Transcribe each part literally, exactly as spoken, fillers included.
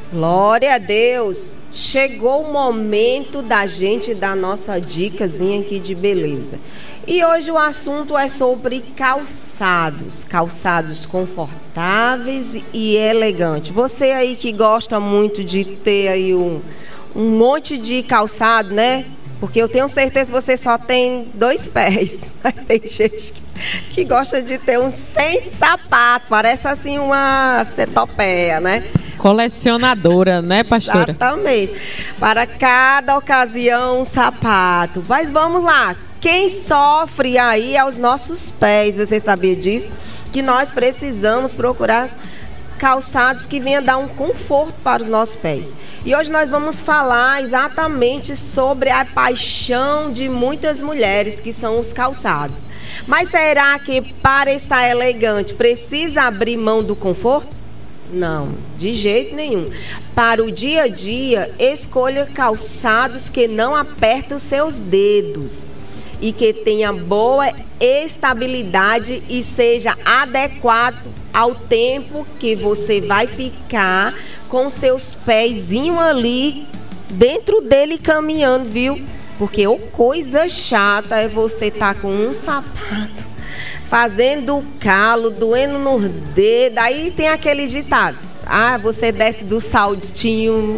Glória a Deus! Chegou o momento da gente dar nossa dicasinha aqui de beleza. E hoje o assunto é sobre calçados, calçados confortáveis e elegantes. Você aí que gosta muito de ter aí um, um monte de calçado, né? Porque eu tenho certeza que você só tem dois pés. Mas tem gente que, que gosta de ter uns cem sapatos. Parece assim uma centopeia, né? Colecionadora, né, pastora? Exatamente. Para cada ocasião, um sapato. Mas vamos lá. Quem sofre aí é os nossos pés. Você sabia disso? Que nós precisamos procurar calçados que venham dar um conforto para os nossos pés. E hoje nós vamos falar exatamente sobre a paixão de muitas mulheres, que são os calçados. Mas será que para estar elegante precisa abrir mão do conforto? Não, de jeito nenhum. Para o dia a dia, escolha calçados que não apertem os seus dedos e que tenha boa estabilidade e seja adequado ao tempo que você vai ficar com seus pezinhos ali dentro dele caminhando, viu? Porque oh, coisa chata é você estar tá com um sapato fazendo calo, doendo nos dedos. Aí tem aquele ditado: ah, você desce do saltinho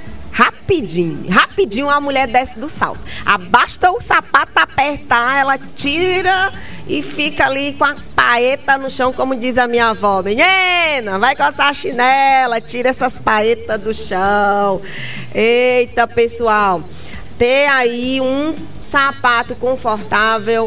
rapidinho. Rapidinho a mulher desce do salto. Abasta o sapato, apertar, ela tira e fica ali com a paeta no chão, como diz a minha avó. Menina, vai coçar a chinela, tira essas paetas do chão. Eita, pessoal, ter aí um sapato confortável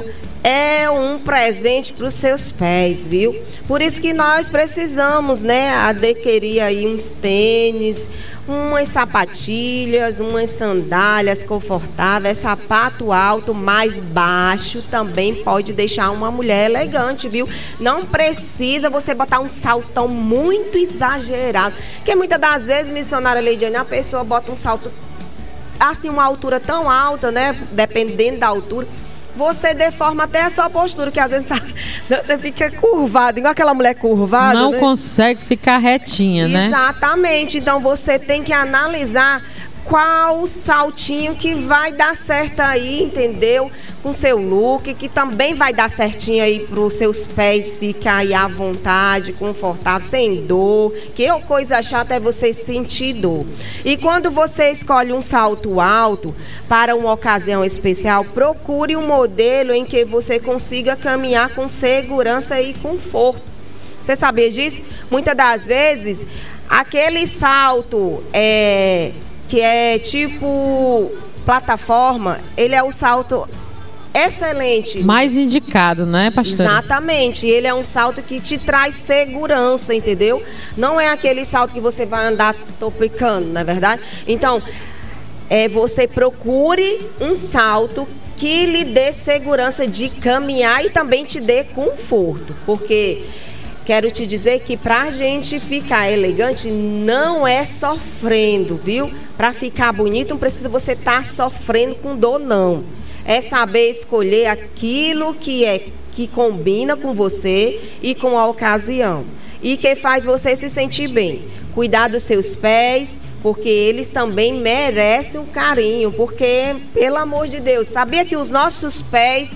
é um presente para os seus pés, viu? Por isso que nós precisamos, né, adquirir aí uns tênis, umas sapatilhas, umas sandálias confortáveis. Sapato alto, mais baixo, também pode deixar uma mulher elegante, viu? Não precisa você botar um saltão muito exagerado, porque muitas das vezes, missionária Leidiane, a pessoa bota um salto assim, uma altura tão alta, né, dependendo da altura, você deforma até a sua postura, que às vezes você fica curvado, igual aquela mulher curvada. Não, né? Consegue ficar retinha, né? Exatamente. Então você tem que analisar qual o saltinho que vai dar certo aí, entendeu? Com seu look, que também vai dar certinho aí para os seus pés ficar aí à vontade, confortável, sem dor. Que coisa chata é você sentir dor. E quando você escolhe um salto alto para uma ocasião especial, procure um modelo em que você consiga caminhar com segurança e conforto. Você sabia disso? Muitas das vezes, aquele salto é... que é tipo plataforma, ele é o salto excelente. Mais indicado, né, pastora? Exatamente, ele é um salto que te traz segurança, entendeu? Não é aquele salto que você vai andar topicando, não é verdade? Então, é, você procure um salto que lhe dê segurança de caminhar e também te dê conforto, porque quero te dizer que pra gente ficar elegante não é sofrendo, viu? Pra ficar bonito não precisa você estar sofrendo com dor, não. É saber escolher aquilo que é que combina com você e com a ocasião. E que faz você se sentir bem. Cuidar dos seus pés, porque eles também merecem um carinho. Porque, pelo amor de Deus, sabia que os nossos pés,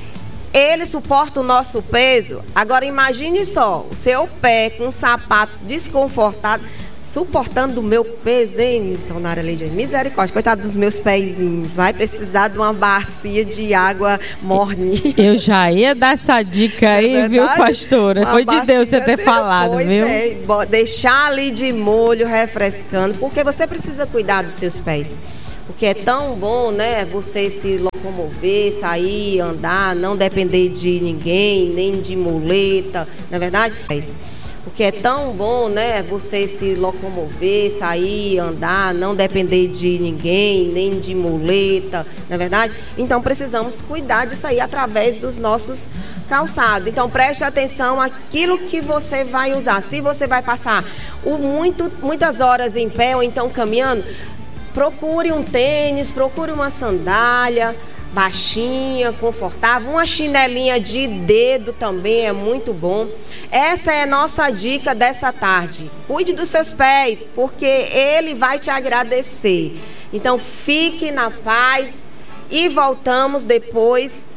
ele suporta o nosso peso? Agora imagine só, o seu pé com um sapato desconfortável, suportando o meu peso, hein, missionária Leidiane? Misericórdia, coitado dos meus pezinhos. Vai precisar de uma bacia de água morninha. Eu já ia dar essa dica aí, é viu, pastora? Uma Foi de Deus você ter falado, pois viu? É, deixar ali de molho, refrescando, porque você precisa cuidar dos seus pés. Porque é tão bom, né, você se locomover, sair, andar, não depender de ninguém, nem de muleta, não é verdade? Porque é tão bom, né, você se locomover, sair, andar, não depender de ninguém, nem de muleta, não é verdade? Então precisamos cuidar disso aí através dos nossos calçados. Então preste atenção àquilo que você vai usar. Se você vai passar o muito, muitas horas em pé ou então caminhando, procure um tênis, procure uma sandália baixinha, confortável. Uma chinelinha de dedo também é muito bom. Essa é a nossa dica dessa tarde. Cuide dos seus pés, porque ele vai te agradecer. Então fique na paz e voltamos depois.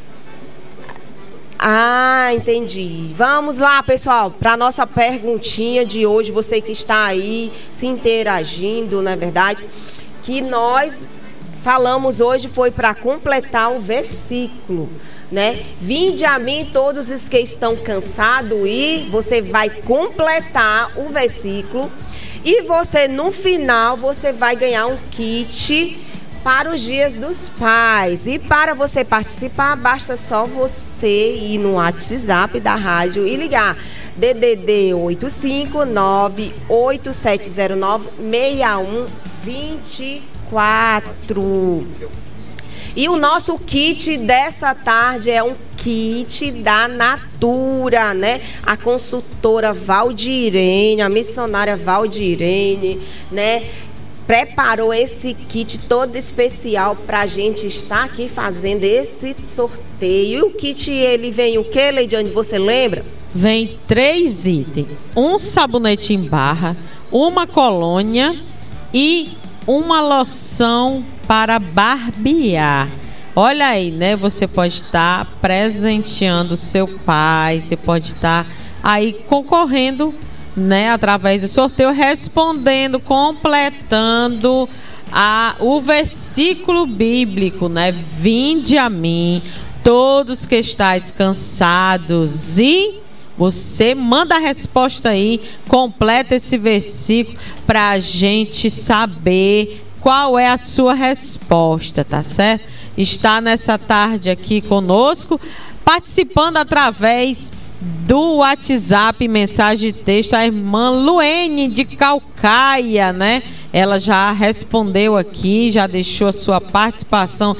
Ah, entendi. Vamos lá, pessoal, para a nossa perguntinha de hoje. Você que está aí se interagindo, não é verdade? Que nós falamos hoje foi para completar o versículo, né? Vinde a mim todos os que estão cansados, e você vai completar o versículo. E você, no final, você vai ganhar um kit para os dias dos pais. E para você participar, basta só você ir no WhatsApp da rádio e ligar D D D oito cinco nove oito sete zero nove seis um dois quatro. E o nosso kit dessa tarde é um kit da Natura, né? A consultora Valdirene, a missionária Valdirene, né? Preparou esse kit todo especial para a gente estar aqui fazendo esse sorteio. E o kit, ele vem o que, Leidiane, você lembra? Vem três itens. Um sabonete em barra, uma colônia e uma loção para barbear. Olha aí, né? Você pode estar presenteando seu pai, você pode estar aí concorrendo, né, através do sorteio, respondendo, completando a, o versículo bíblico, né? Vinde a mim, todos que estáis cansados, e você manda a resposta aí, completa esse versículo para a gente saber qual é a sua resposta, tá certo? Está nessa tarde aqui conosco, participando através do WhatsApp, mensagem de texto, a irmã Luene de Calcaia, né? Ela já respondeu aqui, já deixou a sua participação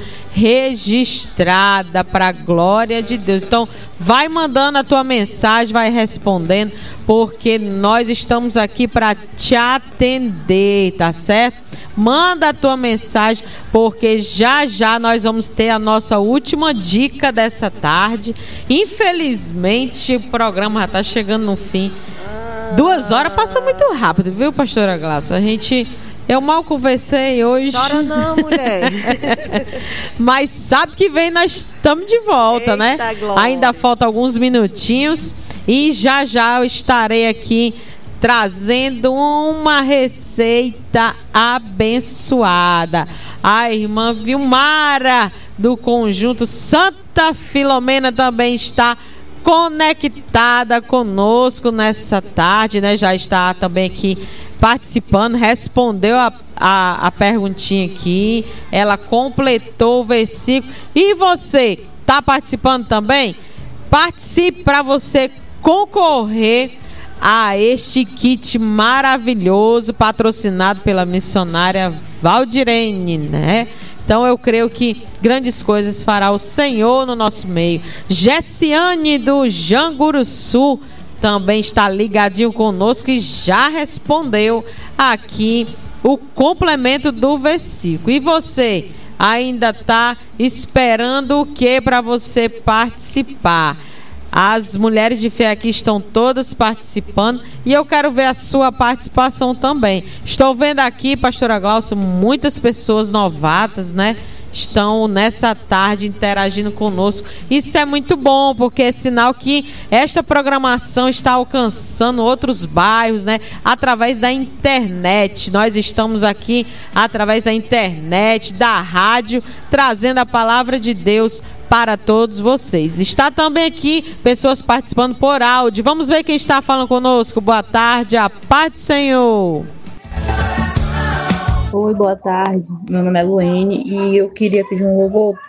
registrada para a glória de Deus. Então, vai mandando a tua mensagem, vai respondendo, porque nós estamos aqui para te atender, tá certo? Manda a tua mensagem, porque já já nós vamos ter a nossa última dica dessa tarde. Infelizmente, o programa já está chegando no fim. Duas horas passa muito rápido, viu, pastora Glaucia? A gente... Eu mal conversei hoje. Chora não, mulher. Mas sabe que vem, nós estamos de volta, eita, né? Glória. Ainda falta alguns minutinhos. E já já eu estarei aqui trazendo uma receita abençoada. A irmã Vilmara, do conjunto Santa Filomena, também está conectada conosco nessa tarde, né? Já está também aqui participando, respondeu a, a, a perguntinha aqui, ela completou o versículo. E você, está participando também? Participe para você concorrer a este kit maravilhoso, patrocinado pela missionária Valdirene, né? Então eu creio que grandes coisas fará o Senhor no nosso meio. Gessiane do Janguruçu também está ligadinho conosco e já respondeu aqui o complemento do versículo. E você ainda está esperando o que para você participar? As mulheres de fé aqui estão todas participando e eu quero ver a sua participação também. Estou vendo aqui, pastora Glaucia, muitas pessoas novatas, né? Estão nessa tarde interagindo conosco. Isso é muito bom, porque é sinal que esta programação está alcançando outros bairros, né? Através da internet. Nós estamos aqui através da internet, da rádio, trazendo a palavra de Deus para todos vocês. Está também aqui pessoas participando por áudio. Vamos ver quem está falando conosco. Boa tarde, a paz do Senhor. Oi, boa tarde. Meu nome é Luene e eu queria pedir um louvor